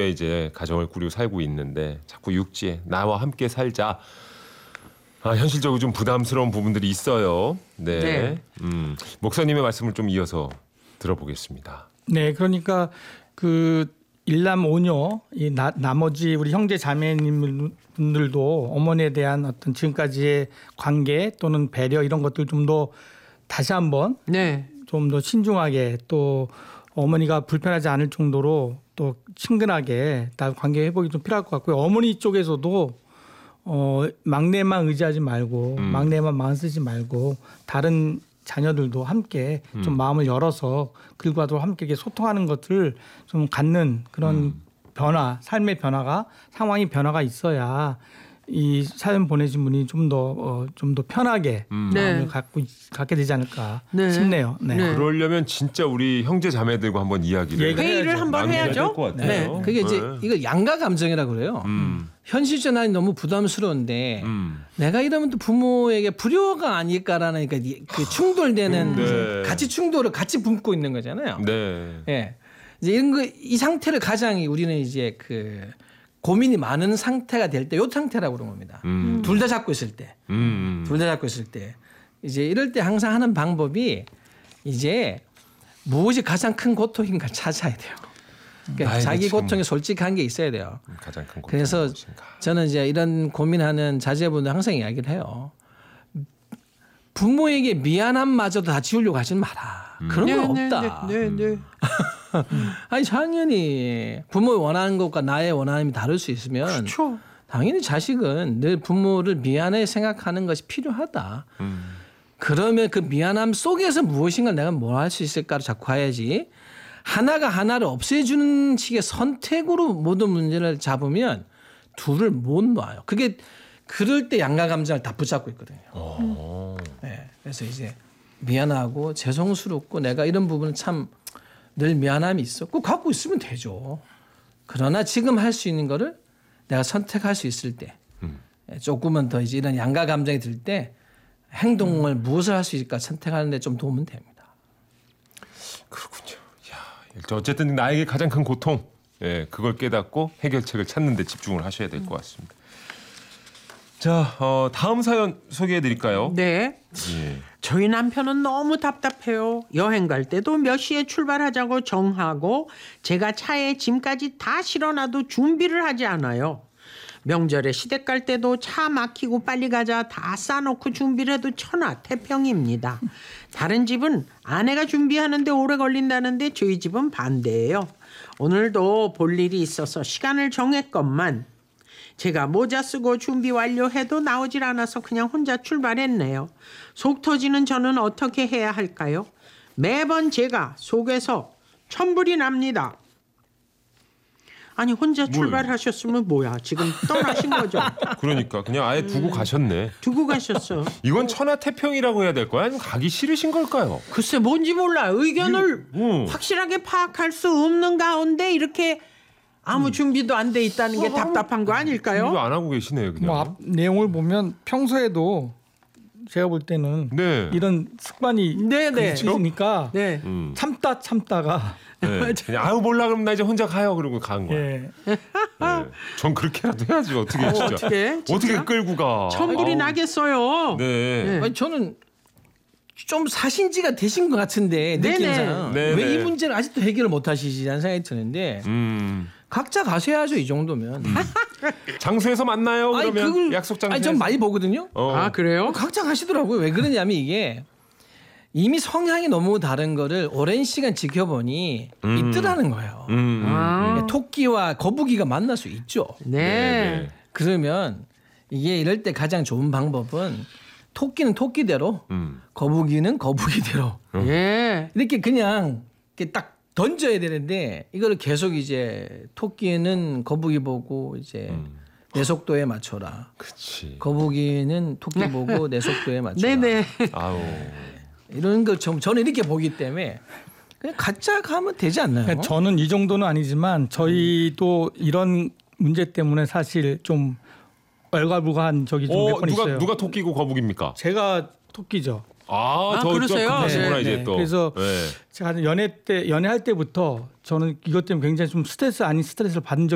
육지에 이제 가정을 꾸리고 살고 있는데 자꾸 육지에 나와 함께 살자. 현실적으로 좀 부담스러운 부분들이 있어요. 네. 네. 목사님의 말씀을 좀 이어서 들어보겠습니다. 네, 그러니까 그 일남 오녀 이 나머지 우리 형제 자매님들도 어머니에 대한 어떤 지금까지의 관계 또는 배려 이런 것들 좀 더 다시 한번 네. 좀 더 신중하게 또 어머니가 불편하지 않을 정도로 또 친근하게 다 관계 회복이 좀 필요할 것 같고요. 어머니 쪽에서도 막내만 의지하지 말고 막내만 마음 쓰지 말고 다른 자녀들도 함께 좀 마음을 열어서 그들과도 함께 이렇게 소통하는 것을 좀 갖는 그런 변화, 삶의 변화가 상황이 변화가 있어야 이 사연 보내신 분이 좀 더 편하게 네. 마음을 갖게 되지 않을까 네. 싶네요. 네. 네. 그러려면 진짜 우리 형제 자매들과 한번 이야기를 회의를 한번 나눠야 해야죠. 될 것 같아요. 네. 그게 이제 이거 양가 감정이라고 그래요. 현실 전환이 너무 부담스러운데 내가 이러면 또 부모에게 불효가 아닐까라는 그 충돌되는 네. 같이 충돌을 같이 품고 있는 거잖아요. 네. 예. 이제 이런 거 이 상태를 가장 우리는 이제 그 고민이 많은 상태가 될 때 요 상태라고 그런 겁니다. 둘 다 잡고 있을 때. 둘 다 잡고 있을 때. 이제 이럴 때 항상 하는 방법이 이제 무엇이 가장 큰 고통인가 찾아야 돼요. 그러니까 자기 고통에 솔직한 게 있어야 돼요. 가장 큰 고통. 그래서 저는 이제 이런 고민하는 자제분들 항상 이야기를 해요. 부모에게 미안함마저도 다 지우려고 하지 마라. 그런 건 없다. 네. 아니 당연히 부모의 원하는 것과 나의 원함이 다를 수 있으면 그렇죠. 당연히 자식은 늘 부모를 미안해 생각하는 것이 필요하다. 그러면 그 미안함 속에서 무엇인가 내가 뭘 할 수 있을까를 자꾸 가야지. 하나가 하나를 없애주는 식의 선택으로 모든 문제를 잡으면 둘을 못 놔요. 그게 그럴 때 양가 감정을 다 붙잡고 있거든요. 네, 그래서 이제 미안하고 죄송스럽고 내가 이런 부분은 참 늘 미안함이 있어. 꼭 갖고 있으면 되죠. 그러나 지금 할 수 있는 거를 내가 선택할 수 있을 때 조금은 더 이제 이런 양가 감정이 들 때 행동을 무엇을 할 수 있을까 선택하는 데 좀 도움은 됩니다. 그렇군요. 어쨌든 나에게 가장 큰 고통, 그걸 깨닫고 해결책을 찾는 데 집중을 하셔야 될 것 같습니다. 자, 다음 사연 소개해 드릴까요? 네. 예. 저희 남편은 너무 답답해요. 여행 갈 때도 몇 시에 출발하자고 정하고 제가 차에 짐까지 다 실어놔도 준비를 하지 않아요. 명절에 시댁 갈 때도 차 막히고 빨리 가자 다 싸놓고 준비를 해도 천하태평입니다. 다른 집은 아내가 준비하는데 오래 걸린다는데 저희 집은 반대예요. 오늘도 볼 일이 있어서 시간을 정했건만 제가 모자 쓰고 준비 완료해도 나오질 않아서 그냥 혼자 출발했네요. 속 터지는 저는 어떻게 해야 할까요? 매번 제가 속에서 천불이 납니다. 아니 혼자 출발하셨으면 뭐야? 지금 떠나신 거죠? 그러니까 그냥 아예 두고 가셨네. 두고 가셨어. 이건 천하태평이라고 해야 될까요? 아니면 가기 싫으신 걸까요? 글쎄 뭔지 몰라. 의견을 확실하게 파악할 수 없는 가운데 이렇게 아무 준비도 안 돼 있다는 게 답답한 거 아닐까요? 준비도 안 하고 계시네요. 그냥. 뭐 앞 내용을 보면 평소에도 제가 볼 때는 네. 이런 습관이 네. 있으니까 네. 참다가 네. 그냥 아유 몰라 그럼 나 이제 혼자 가요 그러고 간 거야. 예. 네. 전 그렇게라도 해야지 어떻게 진짜. 어떻게 끌고 가. 천불이 아우. 나겠어요. 네. 아니, 저는 좀 사신지가 되신 것 같은데 느낌상 네네. 왜 이 문제를 아직도 해결을 못 하시지라는 생각이 드는데 각자 가셔야죠 이 정도면. 장소에서 만나요 아니, 그러면 그걸- 약속 장소에서. 아니 전 많이 보거든요. 아 그래요? 각자 가시더라고요. 왜 그러냐면 이게 이미 성향이 너무 다른 거를 오랜 시간 지켜보니 있더라는 거예요. 아, 토끼와 거북이가 만날 수 있죠. 네. 그러면 이게 이럴 때 가장 좋은 방법은 토끼는 토끼대로 거북이는 거북이대로 예. 이렇게 그냥 이렇게 딱 던져야 되는데 이거를 계속 이제 토끼는 거북이 보고 이제 내 속도에 맞춰라. 그치. 거북이는 토끼 보고 내 속도에 맞춰라. 네네. 아우. 이런 거 저는 이렇게 보기 때문에 그냥 각자 가면 되지 않나요? 그러니까 저는 이 정도는 아니지만 저희도 이런 문제 때문에 사실 좀 얼갈불가한 적이 좀 몇 번 있어요. 누가 토끼고 거북입니까? 제가 토끼죠. 그러세요? 그러시구나 네, 이제 네. 또. 그래서 네. 제가 연애할 때부터 저는 이것 때문에 굉장히 좀 스트레스 아닌 스트레스를 받은 적이